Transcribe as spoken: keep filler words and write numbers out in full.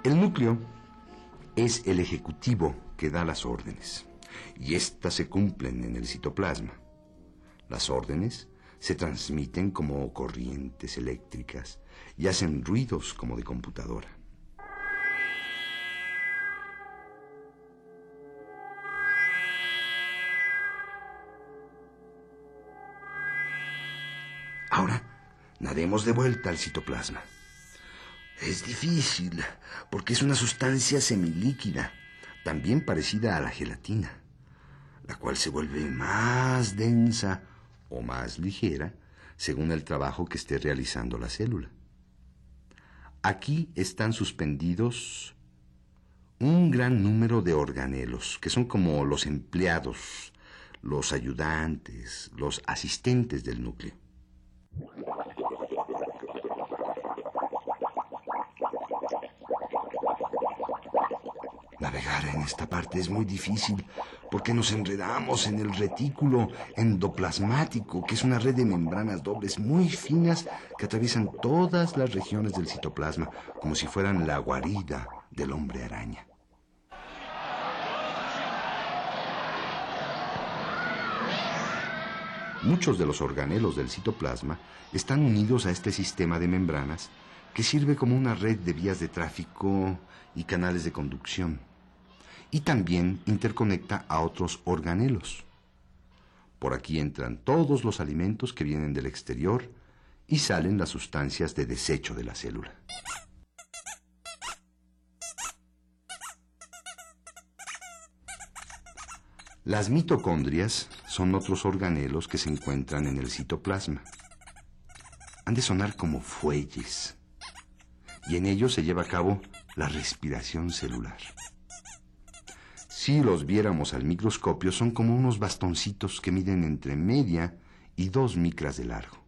El núcleo es el ejecutivo que da las órdenes, y éstas se cumplen en el citoplasma. Las órdenes se transmiten como corrientes eléctricas y hacen ruidos como de computadora. Ahora, nademos de vuelta al citoplasma. Es difícil, porque es una sustancia semilíquida, también parecida a la gelatina, la cual se vuelve más densa o más ligera según el trabajo que esté realizando la célula. Aquí están suspendidos un gran número de organelos, que son como los empleados, los ayudantes, los asistentes del núcleo. Navegar en esta parte es muy difícil porque nos enredamos en el retículo endoplasmático, que es una red de membranas dobles muy finas que atraviesan todas las regiones del citoplasma, como si fueran la guarida del hombre araña. Muchos de los organelos del citoplasma están unidos a este sistema de membranas que sirve como una red de vías de tráfico y canales de conducción, y también interconecta a otros organelos. Por aquí entran todos los alimentos que vienen del exterior y salen las sustancias de desecho de la célula. Las mitocondrias son otros organelos que se encuentran en el citoplasma. Han de sonar como fuelles, y en ellos se lleva a cabo la respiración celular. Si los viéramos al microscopio, son como unos bastoncitos que miden entre media y dos micras de largo.